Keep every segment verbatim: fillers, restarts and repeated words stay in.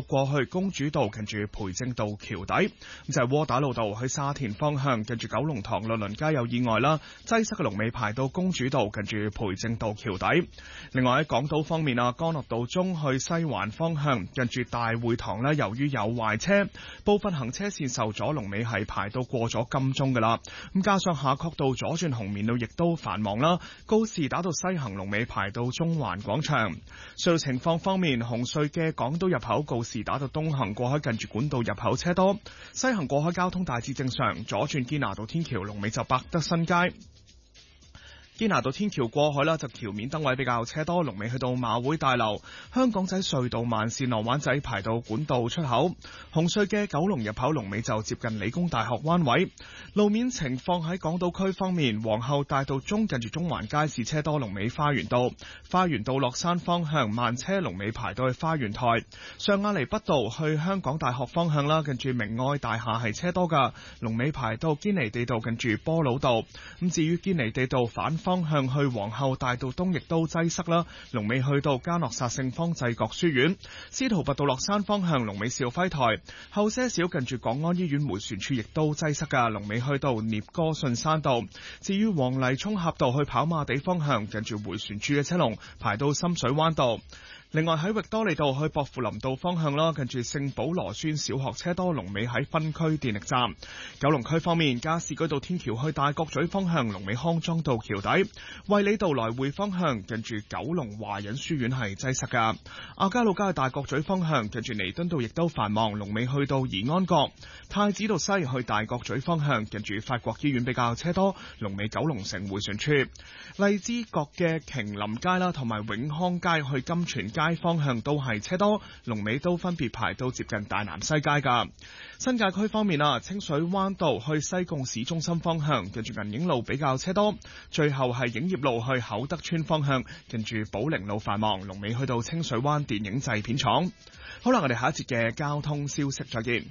過去公主道近住培正道橋底，咁就係窩打老道去沙田方向近住九龍塘律倫街有意外啦，擠塞嘅龍尾排到公主道近住培正道橋底。另外喺港島方面啊，干諾道中去西環方向近住大會堂呢，由於有壞車，部分行車線受阻，龍尾係排到過咗金鐘噶啦。咁加上夏慤道左轉紅棉路亦都繁忙啦，告士打道西行龍尾排到中環廣場。隧道情況方面，紅隧嘅港島入口告士打道東行過海近住管道入口車多，西行過海交通大致正常，左轉堅拿道天橋龍尾就百德新街。堅拿道天橋過海啦，就橋面燈位比較車多，龍尾去到馬會大樓。香港仔隧道慢線浪灣仔排到管道出口。紅隧嘅九龍入口龍尾就接近理工大學灣位。路面情況喺港島區方面，皇后大道中近住中環街市車多，龍尾花園道。花園道落山方向慢車，龍尾排到去花園台。上亞厘畢道去香港大學方向啦，近住明愛大廈係車多噶，龍尾排到堅尼地道近住波老道。咁至於堅尼地道反方向去皇后大道東亦都擠塞啦，龍尾去到嘉諾撒聖方濟各書院。司徒拔道落山方向龍尾兆輝台，後些少近住港安醫院迴旋處亦都擠塞噶，龍尾去到聶歌信山道。至於黃泥涌峽道去跑馬地方向近住迴旋處嘅車龍排到深水灣道。另外喺域多利道去薄扶林道方向啦，近住聖保羅孫小學車多，龍尾喺分區電力站。九龍區方面，加士居道天橋去大角咀方向龍尾康莊道橋底，衛理道來回方向近住九龍華仁書院係擠塞噶。亞皆老街去大角咀方向近住彌敦道亦都繁忙，龍尾去到怡安閣。太子道西去大角咀方向近住法國醫院比較車多，龍尾九龍城迴旋處。荔枝角嘅瓊林街啦，同埋永康街去金泉街方向都係車多，龍尾都分別排到接近大南西街噶。新界區方面啊，清水灣道去西貢市中心方向近住銀影路比較車多，最後係影業路去厚德村方向近住寶靈路繁忙，龍尾去到清水灣電影製片廠。好啦，我哋下一節嘅交通消息再見。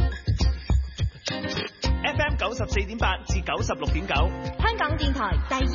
F M 九十四點八至九十六點九， 香港電台第二